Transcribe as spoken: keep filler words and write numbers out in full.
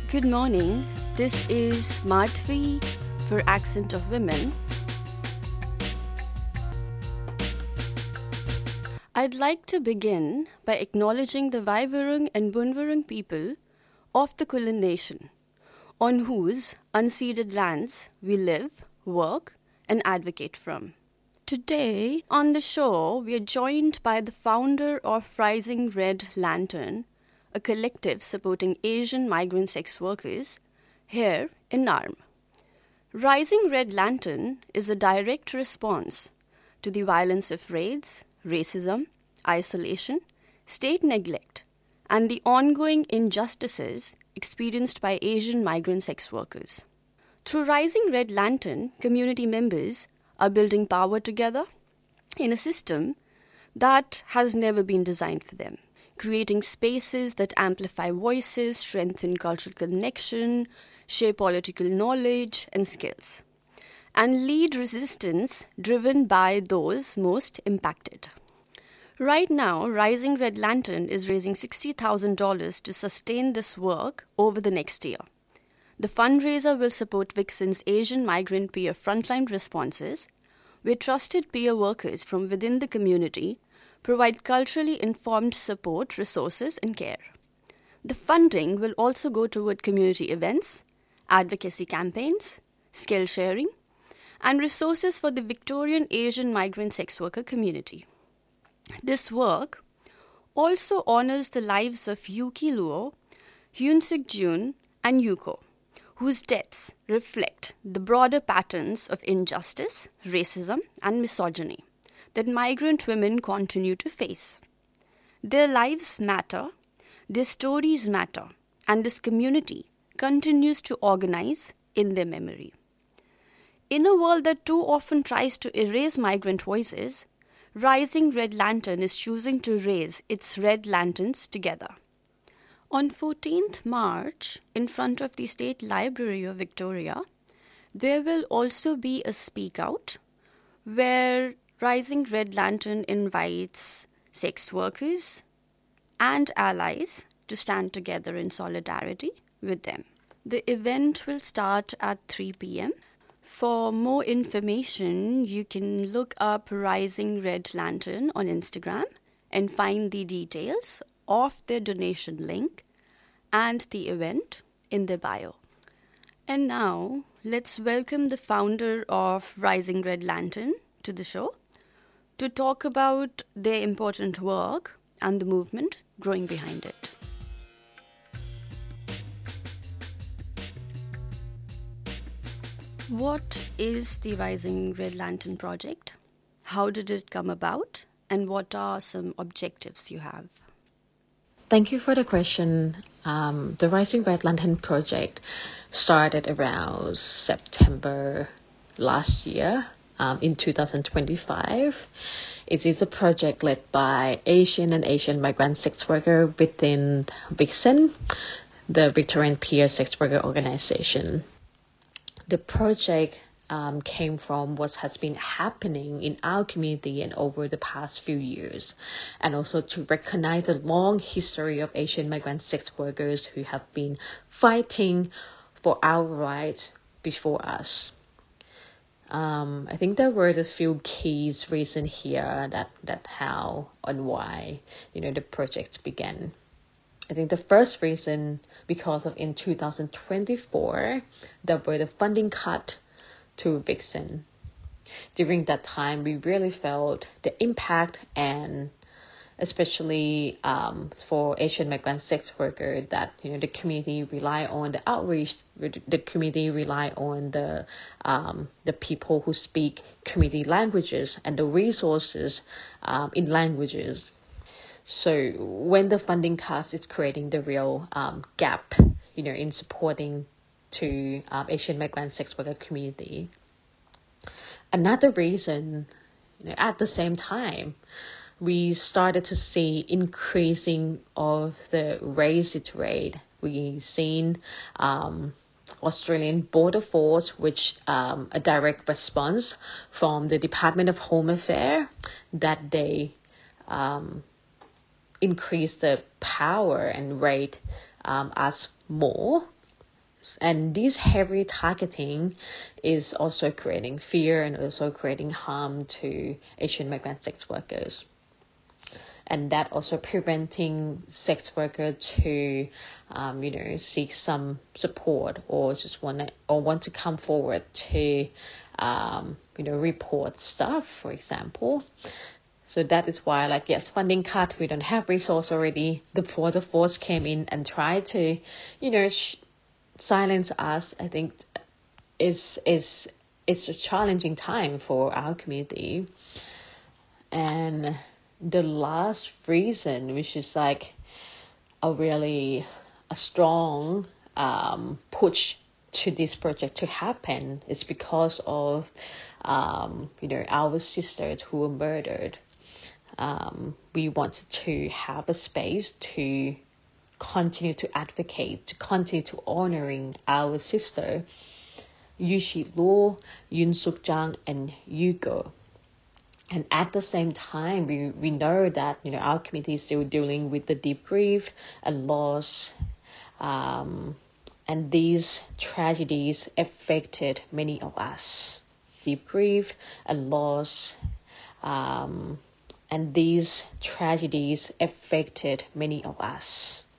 Good morning. This is Madhvi for Accent of Women. I'd like to begin by acknowledging the Vaivarung and Bunvarung people of the Kulin Nation, on whose unceded lands we live, work, and advocate from. Today, on the show, we are joined by the founder of Rising Red Lantern, a collective supporting Asian migrant sex workers here in Narm. Rising Red Lantern is a direct response to the violence of raids, racism, isolation, state neglect, and the ongoing injustices experienced by Asian migrant sex workers. Through Rising Red Lantern, community members are building power together in a system that has never been designed for them, creating spaces that amplify voices, strengthen cultural connection, share political knowledge and skills, and lead resistance driven by those most impacted. Right now, Rising Red Lantern is raising sixty thousand dollars to sustain this work over the next year. The fundraiser will support Vixen's Asian migrant peer frontline responses, where trusted peer workers from within the community provide culturally informed support, resources, and care. The funding will also go toward community events, advocacy campaigns, skill sharing, and resources for the Victorian Asian migrant sex worker community. This work also honors the lives of Yuki Luo, Hyun Sik Jun, and Yuko, whose deaths reflect the broader patterns of injustice, racism, and misogyny that migrant women continue to face. Their lives matter, their stories matter, and this community continues to organize in their memory. In a world that too often tries to erase migrant voices, Rising Red Lantern is choosing to raise its red lanterns together. On fourteenth March, in front of the State Library of Victoria, there will also be a speak out where Rising Red Lantern invites sex workers and allies to stand together in solidarity with them. The event will start at three p.m. For more information, you can look up Rising Red Lantern on Instagram and find the details of their donation link and the event in their bio. And now, let's welcome the founder of Rising Red Lantern to the show to talk about their important work and the movement growing behind it. What is the Rising Red Lantern project? How did it come about? And what are some objectives you have? Thank you for the question. Um, the Rising Red Lantern project started around September last year, um, in two thousand twenty-five. It is a project led by Asian and Asian migrant sex workers within Vixen, the Victorian Peer Sex Worker Organization. The project Um, came from what has been happening in our community and over the past few years, and also to recognize the long history of Asian migrant sex workers who have been fighting for our rights before us. Um, I think there were the few keys reasons here that, that how and why, you know, the project began. I think the first reason, because of in two thousand twenty-four, there were the funding cut to Vixen. During that time, we really felt the impact, and especially um, for Asian migrant sex workers, that you know the community rely on the outreach, the community rely on the um, the people who speak community languages and the resources um, in languages. So when the funding cuts, it's creating the real um, gap, you know, in supporting to um, Asian migrant sex worker community. Another reason, you know, at the same time, we started to see increasing of the racist rate. We've seen um, Australian Border Force, which um, a direct response from the Department of Home Affairs, that they um, increase the power and rate um, us more. And this heavy targeting is also creating fear and also creating harm to Asian migrant sex workers. And that also preventing sex workers to, um, you know, seek some support or just want to, or want to come forward to, um, you know, report stuff, for example. So that is why, like, yes, funding cut, we don't have resource already. The border force came in and tried to, you know, sh- silence us. I think is is it's a challenging time for our community. And the last reason, which is like a really a strong um, push to this project to happen, is because of um, you know our sisters who were murdered. Um, we wanted to have a space to continue to advocate, to continue to honoring our sister, Yu Shi-lu, Yun Suk-jang, and Yugo. And at the same time, we, we know that, you know, our community is still dealing with the deep grief and loss. Um, and these tragedies affected many of us. Deep grief and loss. Um, and these tragedies affected many of us.